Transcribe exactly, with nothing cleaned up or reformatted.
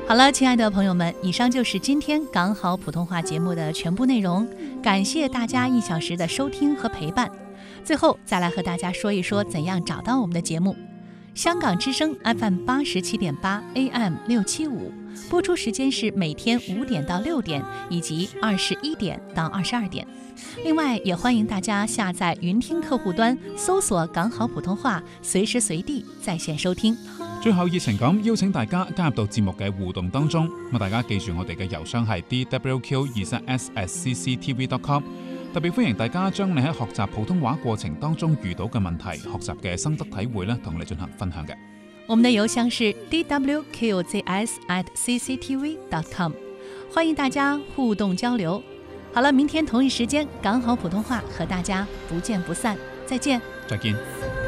好了，亲爱的朋友们，以上就是今天港好普通话节目的全部内容，感谢大家一小时的收听和陪伴。最后再来和大家说一说怎样找到我们的节目。香港之声 F M 八十七点八 A M 六七五，播出时间是每天五点到六点，以及二十一點到二十二點。另外，也歡迎大家下載雲聽客戶端，搜索港好普通話，隨時隨地在線收聽。 最後熱情咁邀請大家加入到節目嘅互動當中，咁大家記住我哋嘅郵箱係 d w q 二三 s at c c t v dot com， 特別歡迎大家將你喺學習普通話過程當中遇到嘅問題、學習嘅心得體會咧，同我哋進行分享嘅。 我們的郵箱是 d w q z s at c c t v dot com， 歡迎大家互動交流。好了，明天同一時間港好普通話和大家不見不散，再見。 再見。